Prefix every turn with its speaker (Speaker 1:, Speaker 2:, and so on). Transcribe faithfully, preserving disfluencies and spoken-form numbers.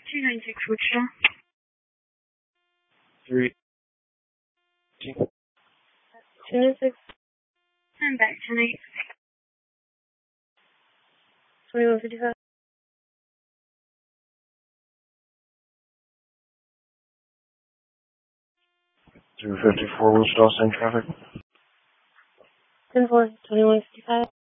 Speaker 1: two nine six Wichita.
Speaker 2: Three.
Speaker 1: two nine six. I'm back tonight. twenty-one fifty-five.
Speaker 2: two fifty-four Wichita, same traffic.
Speaker 1: ten four, twenty-one fifty-five.